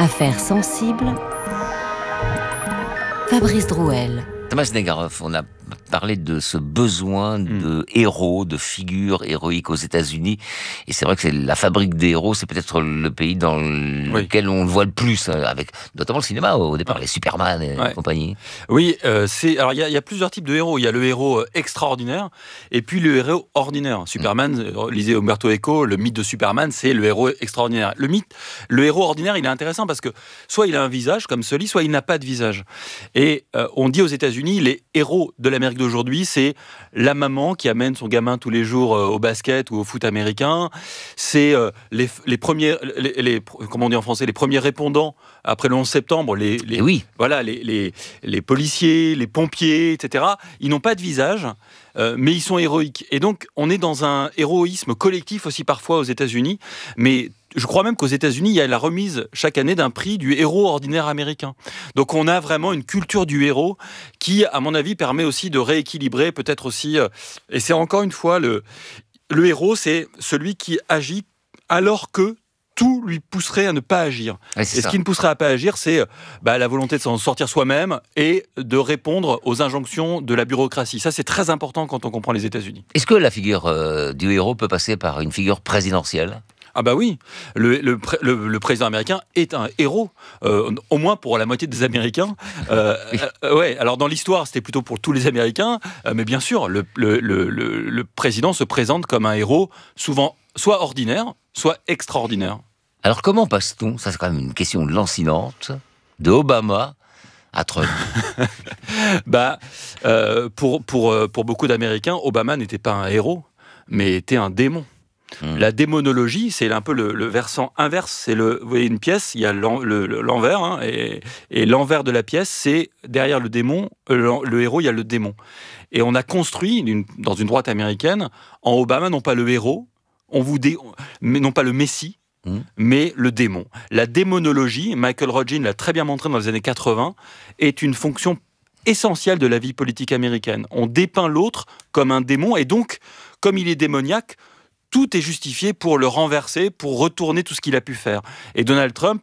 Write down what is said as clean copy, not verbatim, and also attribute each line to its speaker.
Speaker 1: Affaires sensibles, Fabrice Drouel.
Speaker 2: Thomas Negaroff, on a parlé de ce besoin de héros, de figures héroïques aux États-Unis. Et c'est vrai que c'est la fabrique des héros, c'est peut-être le pays dans lequel on le voit le plus, avec notamment le cinéma au départ, les Superman et compagnie.
Speaker 3: Oui, alors il y a plusieurs types de héros. Il y a le héros extraordinaire et puis le héros ordinaire. Superman, lisez Umberto Eco, le mythe de Superman, c'est le héros extraordinaire. Le héros ordinaire, il est intéressant parce que soit il a un visage comme celui, soit il n'a pas de visage. Et on dit aux États-Unis, les héros de l'Amérique d'aujourd'hui, c'est la maman qui amène son gamin tous les jours au basket ou au foot américain. C'est les premiers, comment on dit en français, les premiers répondants après le 11 septembre. Voilà, les policiers, les pompiers, etc. Ils n'ont pas de visage, mais ils sont héroïques. Et donc, on est dans un héroïsme collectif aussi parfois aux États-Unis, mais je crois même qu'aux États-Unis, il y a la remise chaque année d'un prix du héros ordinaire américain. Donc on a vraiment une culture du héros qui, à mon avis, permet aussi de rééquilibrer peut-être aussi... et c'est encore une fois, le héros, c'est celui qui agit alors que tout lui pousserait à ne pas agir. Et ce qui ne pousserait à pas agir, c'est la volonté de s'en sortir soi-même et de répondre aux injonctions de la bureaucratie. Ça, c'est très important quand on comprend les États-Unis.
Speaker 2: Est-ce que la figure du héros peut passer par une figure présidentielle ?
Speaker 3: Ah bah oui, le président américain est un héros, au moins pour la moitié des Américains. Alors dans l'histoire, c'était plutôt pour tous les Américains, mais bien sûr, le président se présente comme un héros, souvent soit ordinaire, soit extraordinaire.
Speaker 2: Alors comment passe-t-on, ça c'est quand même une question lancinante, de Obama à Trump?
Speaker 3: Pour beaucoup d'Américains, Obama n'était pas un héros, mais était un démon. La démonologie, c'est un peu le versant inverse. Vous voyez une pièce, il y a l'envers, et l'envers de la pièce, c'est derrière le démon, le héros, il y a le démon. Et on a construit, dans une droite américaine, en Obama, non pas le héros, mais non pas le messie, mais le démon. La démonologie, Michael Rodgin l'a très bien montré dans les années 80, est une fonction essentielle de la vie politique américaine. On dépeint l'autre comme un démon, et donc, comme il est démoniaque, tout est justifié pour le renverser, pour retourner tout ce qu'il a pu faire. Et Donald Trump